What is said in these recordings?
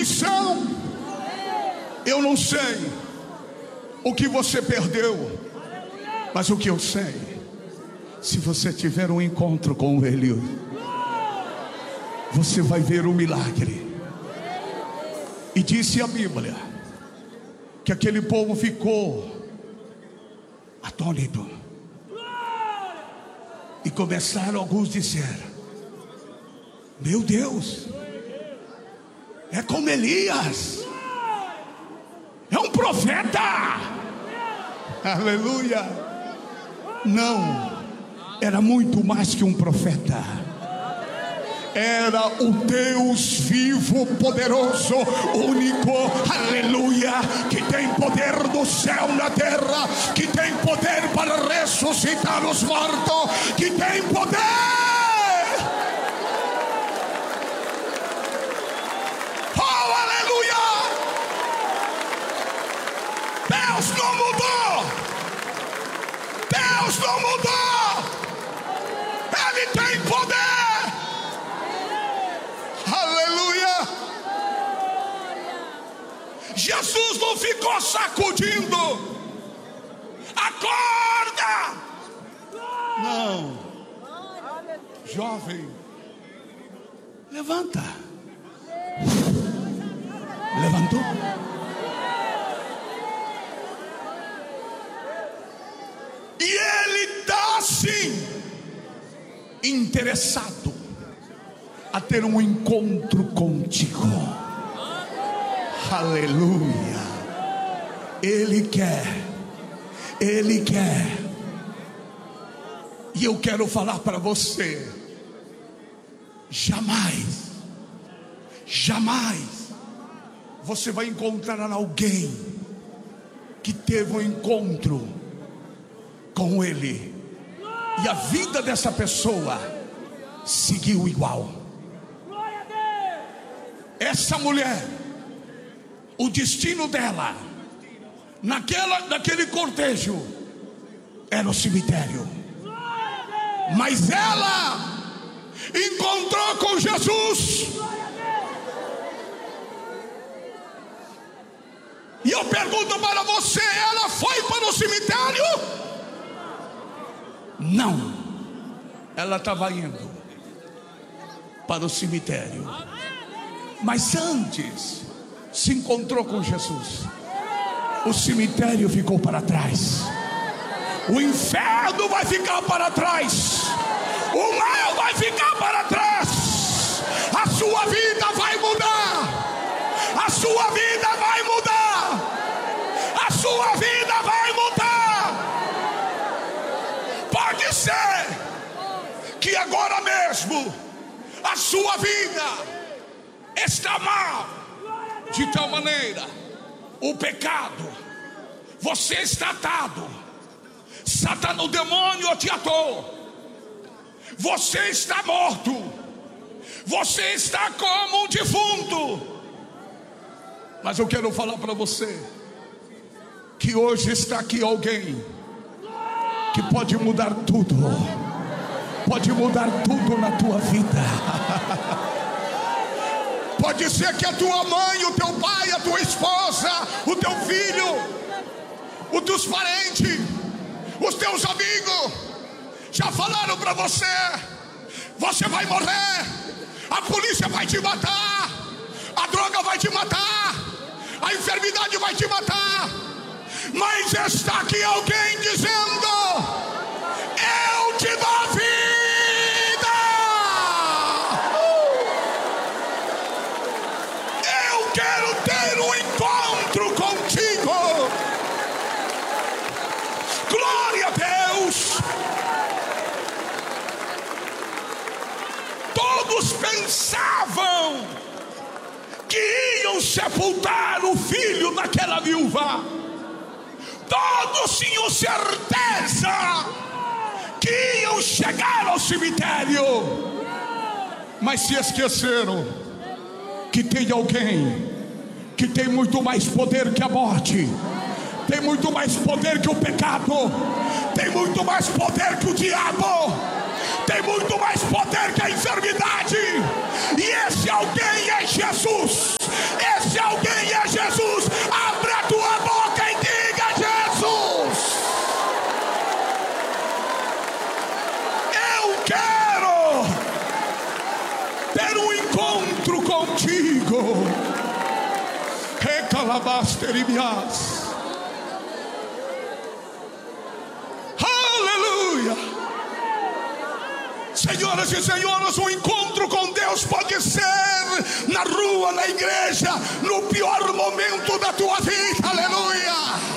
aflição. Eu não sei o que você perdeu, mas o que eu sei, se você tiver um encontro com Ele, você vai ver o milagre. E disse a Bíblia que aquele povo ficou atônito. E começaram alguns a dizer: meu Deus, é como Elias, é um profeta. Aleluia. Não, era muito mais que um profeta. Era o Deus vivo, poderoso, único, aleluia, que tem poder do céu na terra, que tem poder para ressuscitar os mortos, que tem poder. Oh, aleluia! Deus não mudou. Deus não mudou. Ele tem poder. Aleluia. Jesus não ficou sacudindo. Acorda. Não. Jovem, levanta. Levantou. E ele está assim, interessado a ter um encontro contigo. Aleluia. Ele quer. E eu quero falar para você: jamais você vai encontrar alguém que teve um encontro com Ele e a vida dessa pessoa seguiu igual. Essa mulher, o destino dela naquele cortejo era o cemitério, mas ela encontrou com Jesus. E eu pergunto para você: ela foi para o cemitério? Não, ela estava indo para o cemitério, mas antes se encontrou com Jesus. O cemitério ficou para trás, o inferno vai ficar para trás, o mal vai ficar para trás. A sua vida vai mudar, a sua vida vai mudar, a sua vida vai mudar. Pode ser que agora mesmo a sua vida está mal, de tal maneira, o pecado, você está atado, Satanás, o demônio te atou, você está morto, você está como um defunto. Mas eu quero falar para você que hoje está aqui alguém que pode mudar tudo, pode mudar tudo na tua vida. Pode ser que a tua mãe, o teu pai, a tua esposa, o teu filho, os teus parentes, os teus amigos já falaram para você: você vai morrer, a polícia vai te matar, a droga vai te matar, a enfermidade vai te matar. Mas está aqui alguém dizendo: eu te dou vida. Eu quero ter um encontro contigo. Glória a Deus. Todos pensavam que iam sepultar o filho daquela viúva. Todos tinham certeza que iam chegar ao cemitério, mas se esqueceram que tem alguém que tem muito mais poder que a morte, tem muito mais poder que o pecado, tem muito mais poder que o diabo, tem muito mais poder que a enfermidade. E esse alguém é Jesus. Esse Esse alguém é Jesus. Abre a tua boca e diga: Jesus, eu quero ter um encontro contigo. Recalabasteribias. Aleluia. Senhoras e senhores, um encontro com Deus pode ser na rua, na igreja, no pior momento da tua vida. Aleluia.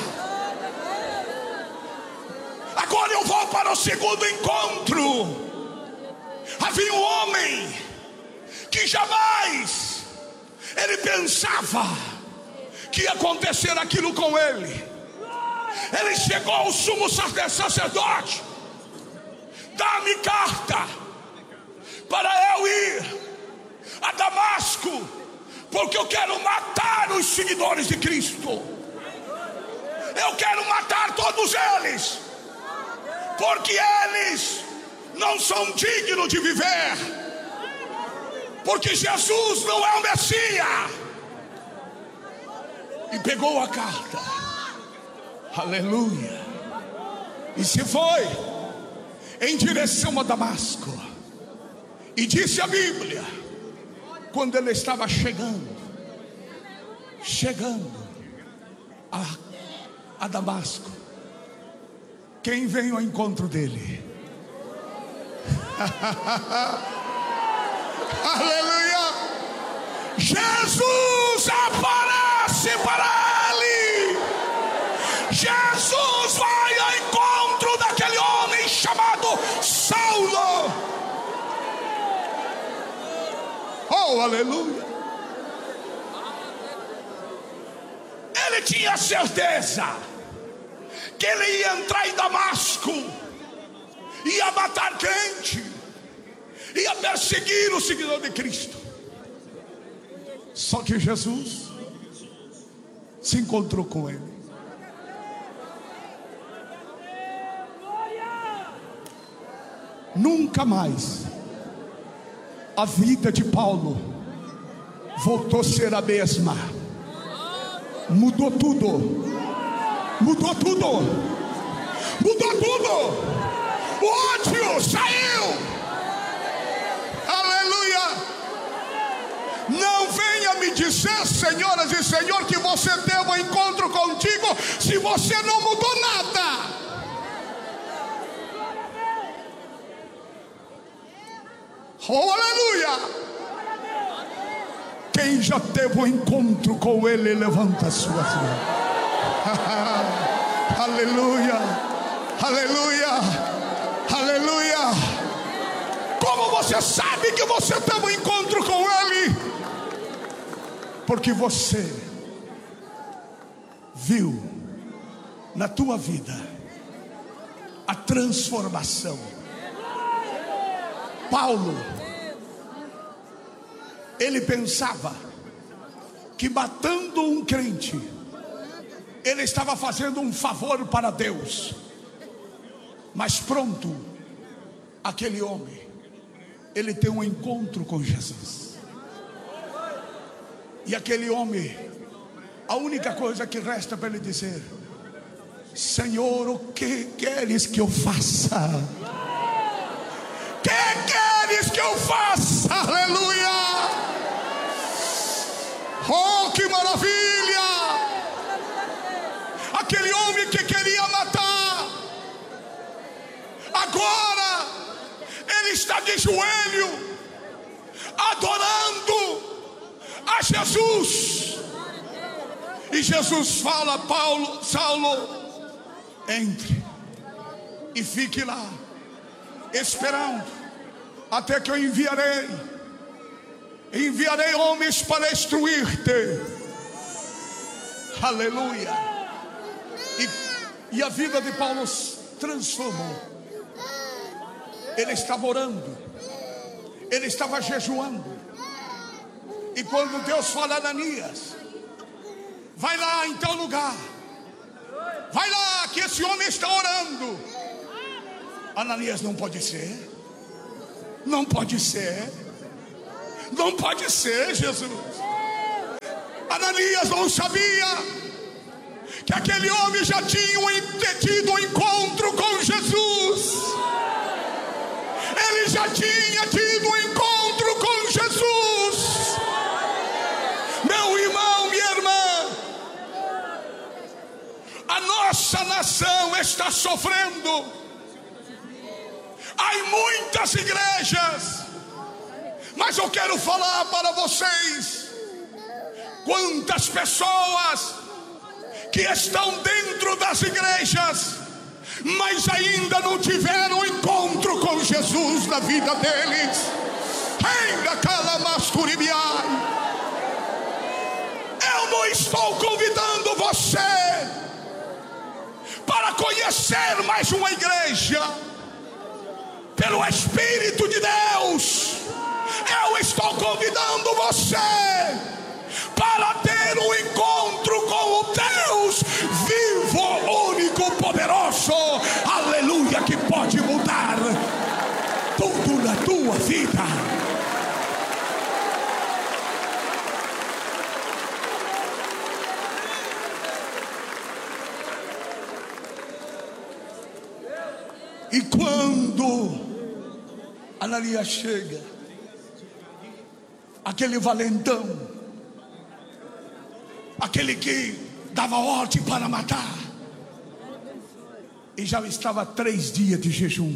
Agora eu vou para o segundo encontro. Havia um homem que jamais ele pensava que ia acontecer aquilo com ele. Ele chegou ao sumo sacerdote: dá-me carta para eu ir a Damasco, porque eu quero matar os seguidores de Cristo. Eu quero matar todos eles, porque eles não são dignos de viver, porque Jesus não é o Messias. E pegou a carta, aleluia, e se foi em direção a Damasco. E disse a Bíblia, quando ele estava chegando a Damasco, quem veio ao encontro dele? Aleluia! Jesus aparece para ele. Jesus vai ao encontro daquele homem chamado Saulo. Oh, aleluia! Ele tinha certeza que ele ia entrar em Damasco, ia matar crente, ia perseguir o seguidor de Cristo. Só que Jesus se encontrou com ele. Nunca mais a vida de Paulo voltou a ser a mesma. Mudou tudo. Mudou tudo. Mudou tudo. O ódio saiu. Aleluia. Não venha me dizer, senhoras e senhores, que você teve um encontro contigo se você não mudou nada. Oh, aleluia. Quem já teve um encontro com ele, levanta as suas mãos. Aleluia. Aleluia. Aleluia. Como você sabe que você teve um encontro com ele? Porque você viu na tua vida a transformação. Paulo, ele pensava que matando um crente, ele estava fazendo um favor para Deus. Mas pronto, aquele homem, ele tem um encontro com Jesus. E aquele homem, a única coisa que resta para ele dizer: Senhor, o que queres que eu faça? O que queres que eu faça? Aleluia! Oh, que maravilha! Aquele homem que queria matar, agora ele está de joelho, adorando a Jesus. E Jesus fala: Saulo, entre e fique lá, esperando, até que eu enviarei homens para destruir-te. Aleluia. E a vida de Paulo se transformou. Ele estava orando, ele estava jejuando. E quando Deus fala: Ananias, vai lá em tal lugar, vai lá que esse homem está orando. Ananias: não pode ser. Não pode ser. Não pode ser, Jesus. Ananias não sabia que aquele homem já tinha tido um encontro com Jesus. Ele já tinha tido um encontro com Jesus. Meu irmão, minha irmã, a nossa nação está sofrendo. Há muitas igrejas, mas eu quero falar para vocês quantas pessoas que estão dentro das igrejas, mas ainda não tiveram um encontro com Jesus na vida deles. Ainda calamascuribiai. Eu não estou convidando você para conhecer mais uma igreja. Pelo Espírito de Deus, eu estou convidando você para ter um encontro com o Deus vivo, único, poderoso, aleluia, que pode mudar tudo na tua vida. E quando Ananias chega, aquele valentão, aquele que dava ordem para matar, e já estava 3 dias de jejum,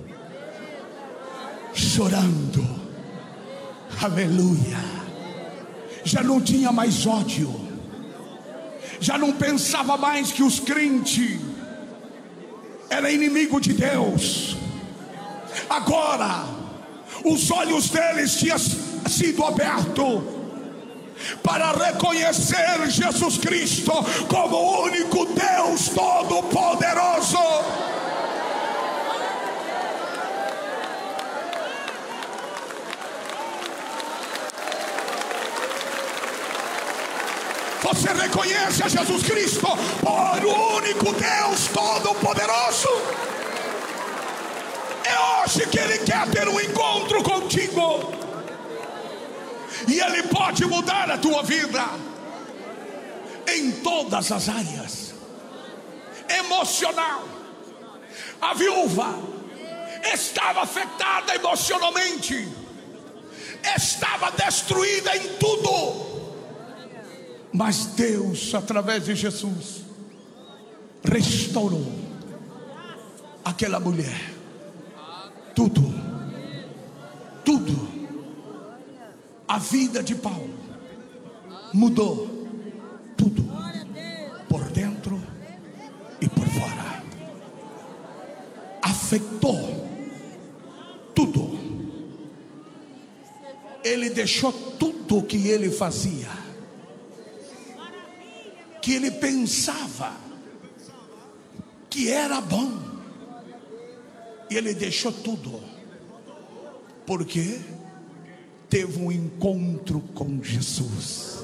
chorando, aleluia, já não tinha mais ódio, já não pensava mais que os crentes eram inimigos de Deus. Agora os olhos deles tinham sido abertos para reconhecer Jesus Cristo como o único Deus todo-poderoso. Você reconhece a Jesus Cristo por o único Deus todo-poderoso? É hoje que Ele quer ter um encontro contigo, e Ele pode mudar a tua vida em todas as áreas. Emocional, a viúva estava afetada emocionalmente, estava destruída em tudo, mas Deus, através de Jesus, restaurou aquela mulher. Tudo. A vida de Paulo mudou tudo, por dentro e por fora. Afetou tudo. Ele deixou tudo o que ele fazia, que ele pensava que era bom, e ele deixou tudo, porque teve um encontro com Jesus.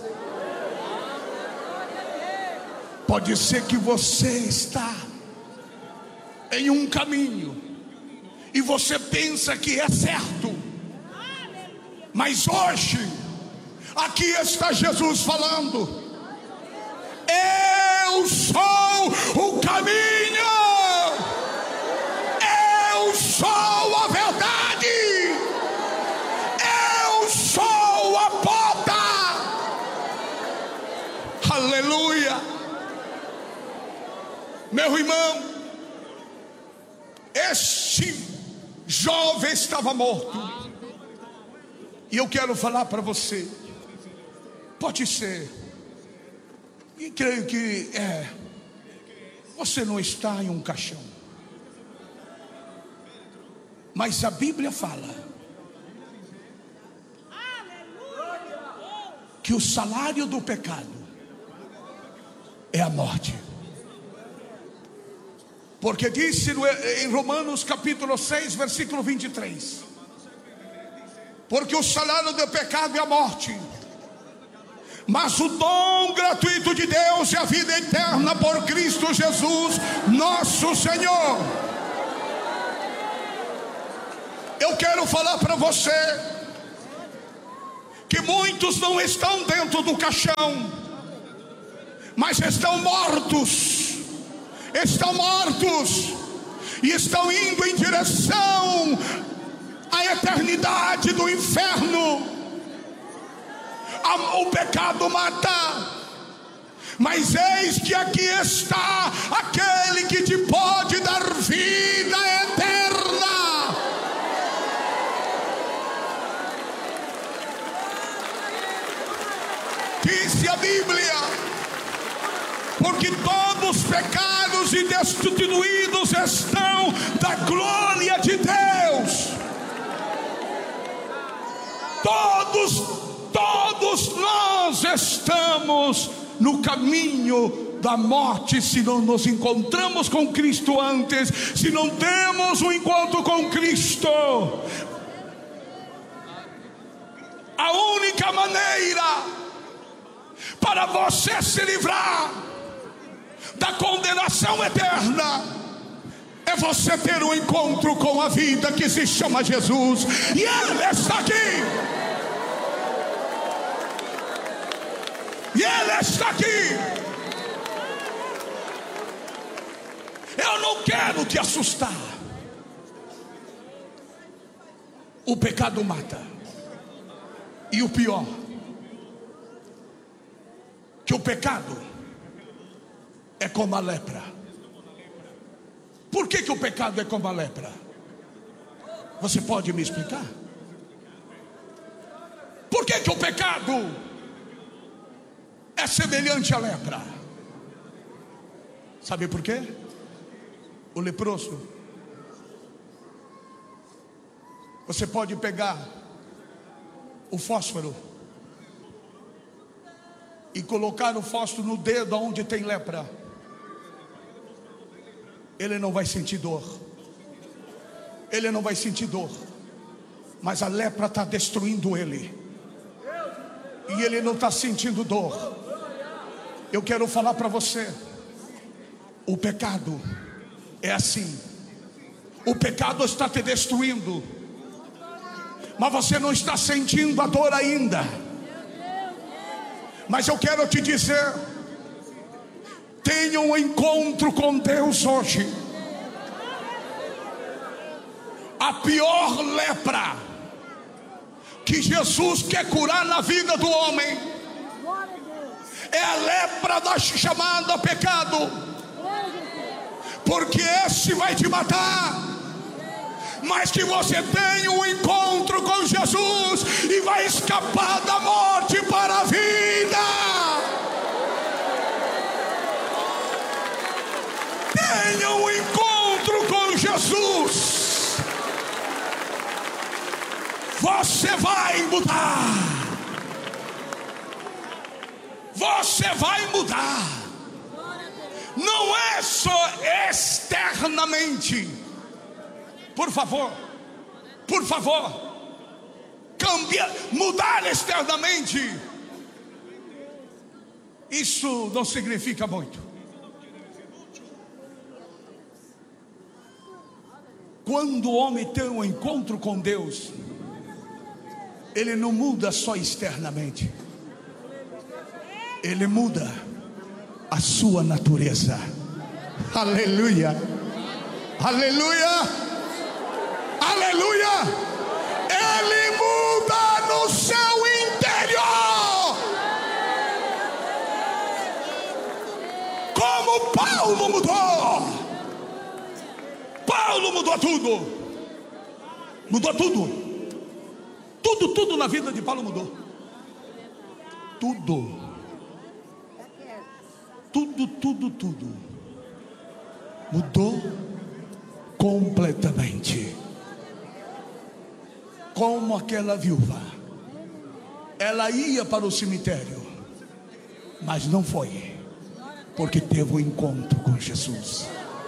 Pode ser que você está em um caminho e você pensa que é certo, mas hoje aqui está Jesus falando: eu sou o caminho, eu sou a verdade, eu sou a porta. Aleluia. Meu irmão, este jovem estava morto, e eu quero falar para você, pode ser, e creio que você não está em um caixão, mas a Bíblia fala que o salário do pecado é a morte. Porque disse em Romanos capítulo 6, versículo 23: porque o salário do pecado é a morte, mas o dom gratuito de Deus é a vida eterna por Cristo Jesus nosso Senhor. Eu quero falar para você que muitos não estão dentro do caixão, mas estão mortos e estão indo em direção à eternidade do inferno. O pecado mata, mas eis que aqui está aquele que te pode dar vida eterna. Disse a Bíblia: porque todos os pecados e destituídos estão da glória de Deus. Todos nós estamos no caminho da morte se não nos encontramos com Cristo antes, se não temos um encontro com Cristo. A única maneira para você se livrar da condenação eterna é você ter um encontro com a vida que se chama Jesus, e Ele está aqui. E Ele está aqui. Eu não quero te assustar. O pecado mata. E o pior, que o pecado é como a lepra. Por que o pecado é como a lepra? Você pode me explicar? Por que o pecado é semelhante à lepra? Sabe por quê? O leproso, você pode pegar o fósforo e colocar o fósforo no dedo onde tem lepra. Ele não vai sentir dor. Ele não vai sentir dor. Mas a lepra está destruindo ele. E ele não está sentindo dor. Eu quero falar para você: o pecado é assim. O pecado está te destruindo, mas você não está sentindo a dor ainda. Mas eu quero te dizer: tenha um encontro com Deus hoje. A pior lepra que Jesus quer curar na vida do homem é a lepra da chamada pecado, porque esse vai te matar. Mas que você tenha um encontro com Jesus e vai escapar da morte para a vida. Tenha um encontro com Jesus. Você vai mudar. Você vai mudar. Não é só externamente. Por favor, mudar externamente, isso não significa muito. Quando o homem tem um encontro com Deus, ele não muda só externamente, ele muda a sua natureza. Aleluia, aleluia. Aleluia! Ele muda no seu interior. Como Paulo mudou. Paulo mudou tudo. Mudou tudo. Tudo na vida de Paulo mudou. Tudo. Mudou completamente. Como aquela viúva, ela ia para o cemitério, mas não foi, porque teve um encontro com Jesus.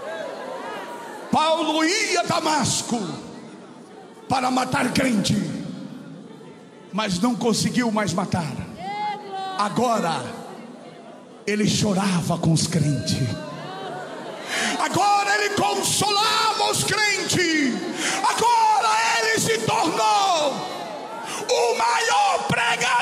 Paulo ia a Damasco para matar crente, mas não conseguiu mais matar. Agora ele chorava com os crentes. Agora ele consolava os crentes. Agora ele se tornou o maior pregador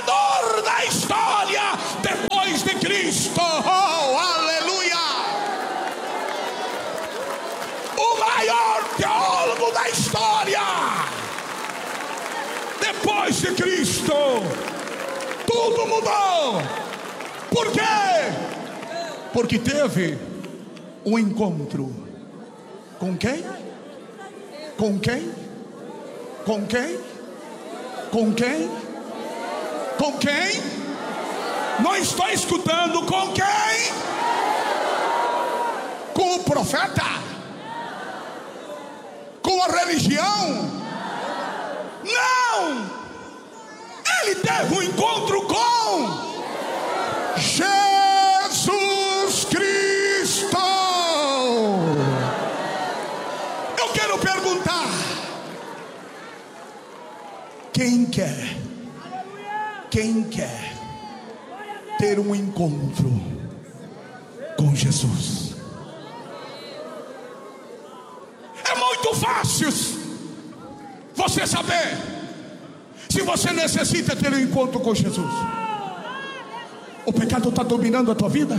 de Cristo, tudo mudou. Por quê? Porque teve um encontro com quem? Com quem? Com quem? Com quem? Com quem? Não estou escutando. Com quem? Com o profeta? Com a religião? Não! Ele teve um encontro com Jesus Cristo. Eu quero perguntar: quem quer ter um encontro com Jesus? É muito fácil você saber se você necessita ter um encontro com Jesus. O pecado está dominando a tua vida?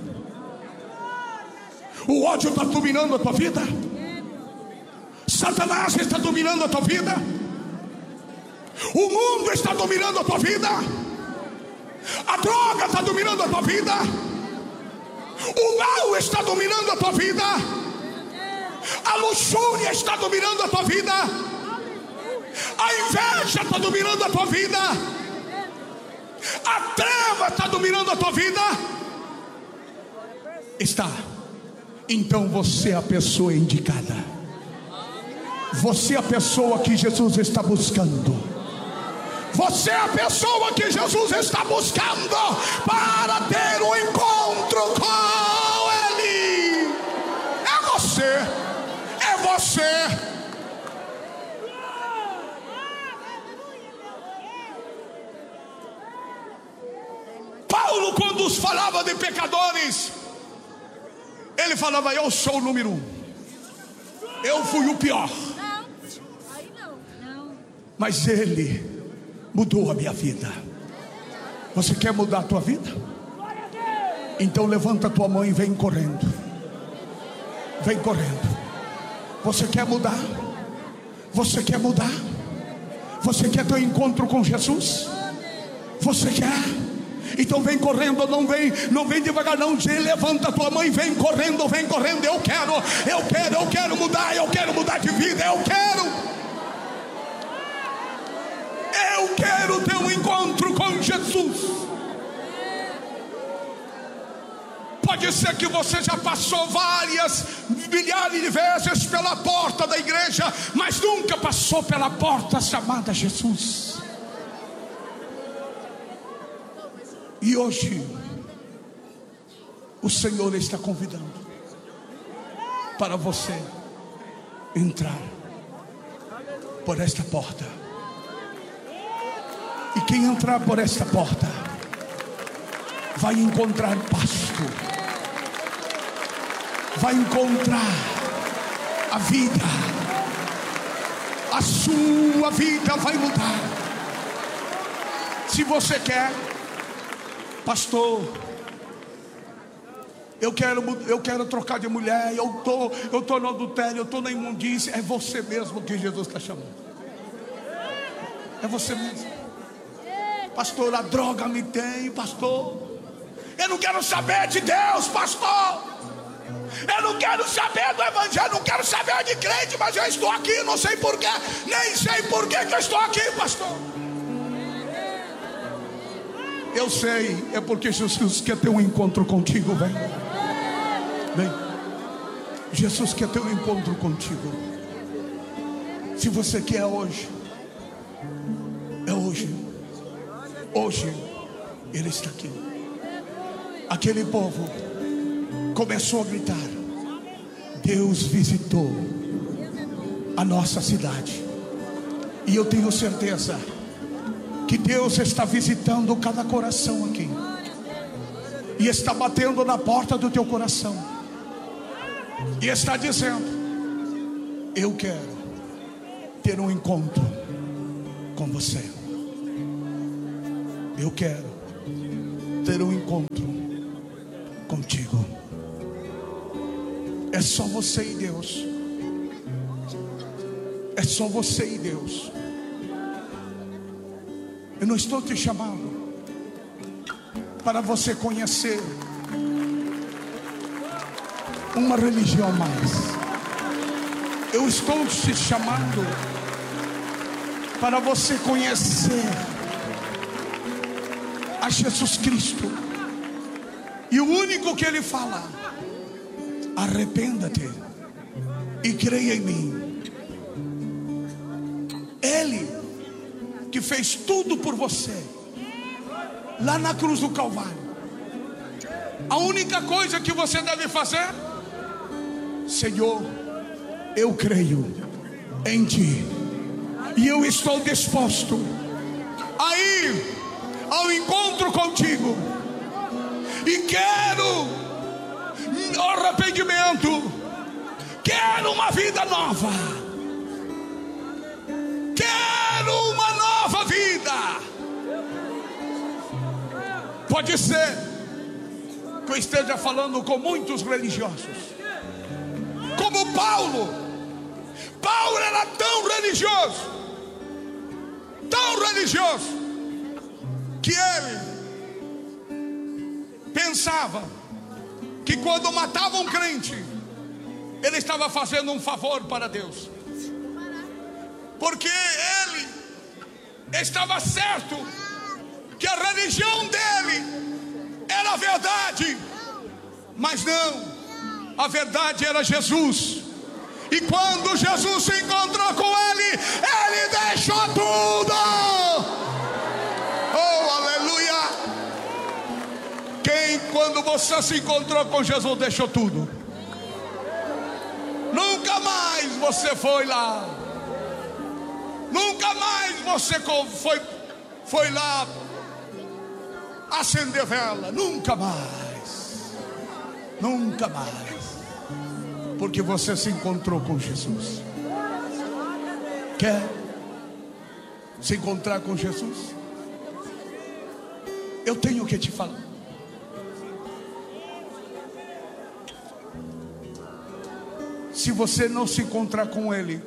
O ódio está dominando a tua vida? Satanás está dominando a tua vida? O mundo está dominando a tua vida? A droga está dominando a tua vida? O mal está dominando a tua vida? A luxúria está dominando a tua vida? A inveja está dominando a tua vida? A treva está dominando a tua vida? Está. Então você é a pessoa indicada. Você é a pessoa que Jesus está buscando. Você é a pessoa que Jesus está buscando para ter um encontro com Ele. É você. É você. Paulo, quando falava de pecadores, ele falava: eu sou o número 1. Eu fui o pior. Mas Ele mudou a minha vida. Você quer mudar a tua vida? Então levanta a tua mão e vem correndo. Vem correndo. Você quer mudar? Você quer mudar? Você quer ter um encontro com Jesus? Você quer? Então vem correndo, não vem devagar não. Levanta a tua mão e vem correndo, vem correndo. Eu quero mudar, eu quero mudar de vida, eu quero ter um encontro com Jesus. Pode ser que você já passou milhares de vezes pela porta da igreja, mas nunca passou pela porta chamada Jesus. E hoje o Senhor está convidando para você entrar por esta porta. E quem entrar por esta porta vai encontrar pasto, vai encontrar a vida. A sua vida vai mudar. Se você quer: pastor, eu quero trocar de mulher, eu tô no adultério, eu tô na imundícia. É você mesmo que Jesus está chamando. É você mesmo. Pastor, a droga me tem, pastor. Eu não quero saber de Deus, pastor. Eu não quero saber do evangelho, não quero saber de crente, mas eu estou aqui, não sei porquê, nem sei porquê que eu estou aqui, pastor. Eu sei, é porque Jesus quer ter um encontro contigo. Vem. Jesus quer ter um encontro contigo. Se você quer hoje, é hoje. Hoje Ele está aqui. Aquele povo começou a gritar: Deus visitou a nossa cidade. E eu tenho certeza que Deus está visitando cada coração aqui, e está batendo na porta do teu coração, e está dizendo: eu quero ter um encontro com você. Eu quero ter um encontro contigo. É só você e Deus. É só você e Deus. Eu não estou te chamando para você conhecer uma religião mais. Eu estou te chamando para você conhecer a Jesus Cristo. E o único que Ele fala: arrependa-te e creia em mim. Ele que fez tudo por você lá na cruz do Calvário. A única coisa que você deve fazer: Senhor, eu creio em Ti e eu estou disposto a ir ao encontro contigo, e quero arrependimento, quero uma vida nova, quero uma nova vida. Pode ser que eu esteja falando com muitos religiosos, como Paulo. Paulo era tão religioso, que ele pensava que quando matava um crente, ele estava fazendo um favor para Deus, porque ele estava certo que a religião dele era a verdade, mas não, a verdade era Jesus. E quando Jesus se encontrou com ele, ele deixou tudo. Oh, aleluia! Quem, quando você se encontrou com Jesus, deixou tudo? Nunca mais você foi lá. Nunca mais você foi lá acender vela. Nunca mais. Nunca mais. Porque você se encontrou com Jesus. Quer se encontrar com Jesus? Eu tenho que te falar. Se você não se encontrar com Ele,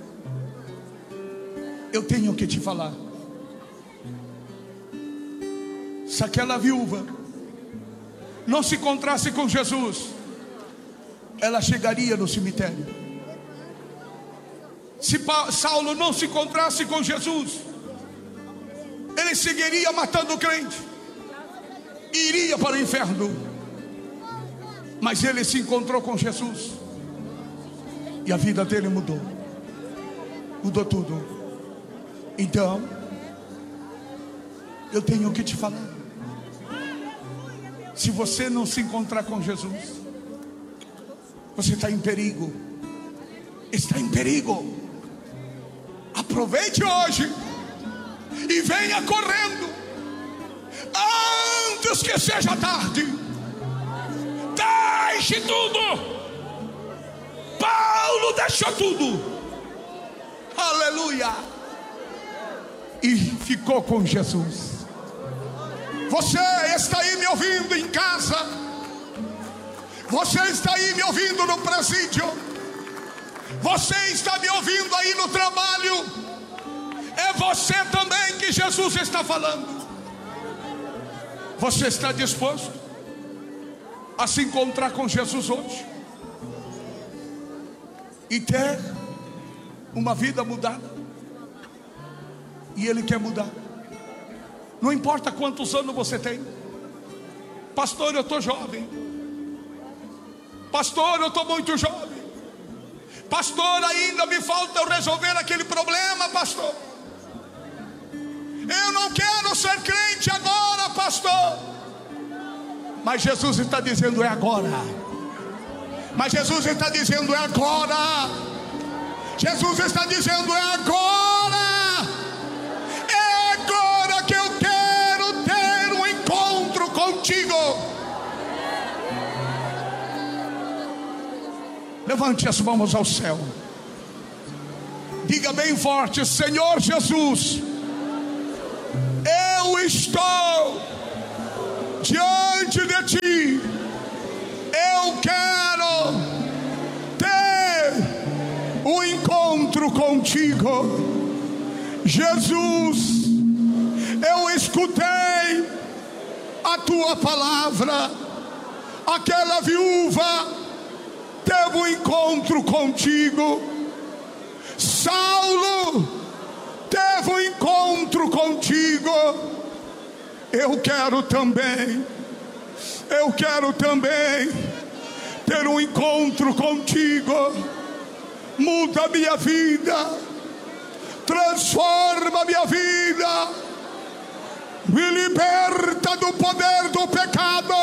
eu tenho que te falar. Se aquela viúva não se encontrasse com Jesus, ela chegaria no cemitério. Se Saulo não se encontrasse com Jesus, ele seguiria matando o crente, iria para o inferno. Mas ele se encontrou com Jesus, e a vida dele mudou. Mudou tudo. Então, eu tenho que te falar. Se você não se encontrar com Jesus, você está em perigo. Está em perigo. Aproveite hoje e venha correndo, antes que seja tarde. Deixe tudo. Paulo deixou tudo. Aleluia. E ficou com Jesus. Você está aí me ouvindo em casa. Você está aí me ouvindo no presídio. Você está me ouvindo aí no trabalho. É você também que Jesus está falando. Você está disposto a se encontrar com Jesus hoje e ter uma vida mudada? E Ele quer mudar. Não importa quantos anos você tem. Pastor, eu estou jovem. Pastor, eu estou muito jovem. Pastor, ainda me falta eu resolver aquele problema, pastor. Eu não quero ser crente agora, pastor. Mas Jesus está dizendo: é agora. Mas Jesus está dizendo: é agora. Jesus está dizendo: é agora. É agora que eu quero ter um encontro contigo. Levante as mãos ao céu. Diga bem forte: Senhor Jesus, eu estou diante de Ti. Eu quero ter um encontro contigo. Jesus, eu estou escutei a tua palavra. Aquela viúva teve um encontro contigo. Saulo teve um encontro contigo. Eu quero também ter um encontro contigo. Muda a minha vida, transforma a minha vida, me liberta do poder do pecado.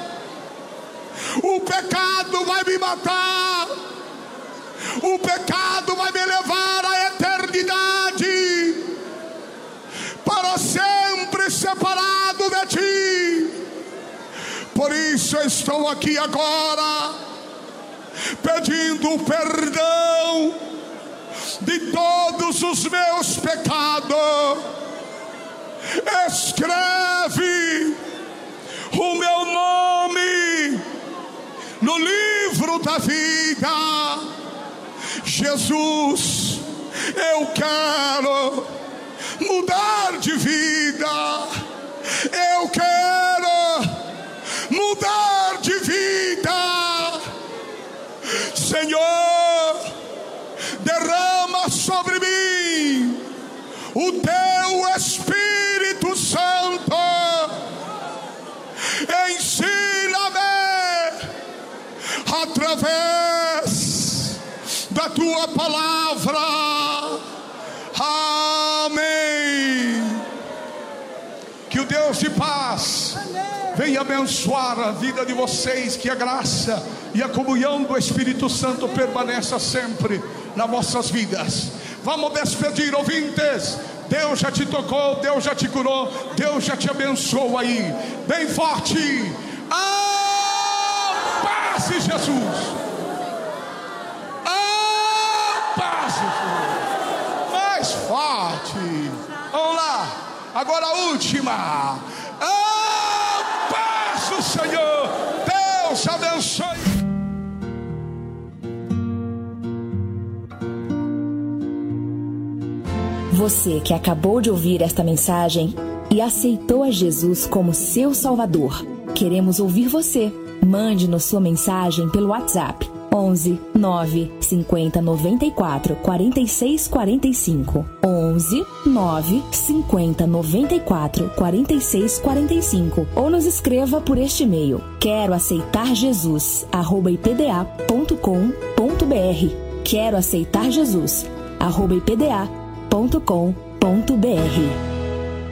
O pecado vai me matar, o pecado vai me levar à eternidade, para sempre separado de ti. Por isso eu estou aqui agora, pedindo perdão de todos os meus pecados. Escreve o meu nome no livro da vida. Jesus, eu quero mudar de vida. Eu quero mudar de vida. Senhor, derrama sobre mim o teu Espírito Santo. Ensina-me através da tua palavra. Amém. Que o Deus de paz venha abençoar a vida de vocês. Que a graça e a comunhão do Espírito Santo permaneça sempre nas vossas vidas. Vamos despedir, ouvintes. Deus já te tocou, Deus já te curou, Deus já te abençoou aí. Bem forte. A paz de Jesus. A paz de Jesus. Mais forte. Vamos lá. Agora a última. A paz do Senhor. Deus abençoe. Você que acabou de ouvir esta mensagem e aceitou a Jesus como seu Salvador, queremos ouvir você. Mande-nos sua mensagem pelo WhatsApp 11 9 50 94 46 45. 11 9 50 94 46 45. Ou nos escreva por este e-mail: quero aceitar Jesus @ipda.com.br. Quero aceitar Jesus @ipda.com.br.